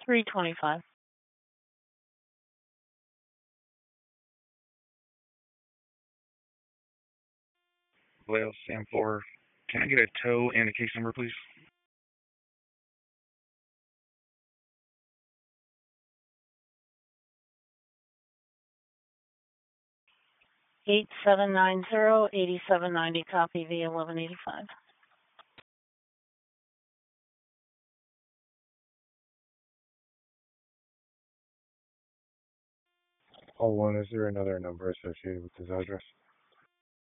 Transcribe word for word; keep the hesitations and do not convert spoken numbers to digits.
three twenty-five. Well, Sam four. Can I get a tow and a case number, please? Eight seven nine zero eighty seven ninety. Copy V eleven eighty five. Call one, is there another number associated with this address?